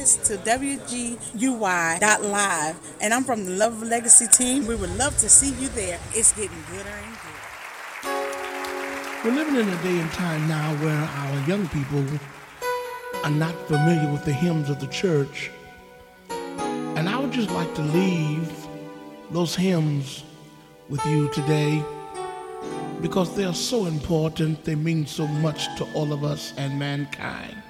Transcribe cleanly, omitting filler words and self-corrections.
podcast to WGUY.live. And I'm from the Love Legacy team. We would love to see you there. It's getting gooder and gooder. We're living in a day and time now where our young people are not familiar with the hymns of the church. And I would just like to leave those hymns with you today because they are so important. They mean so much to all of us and mankind.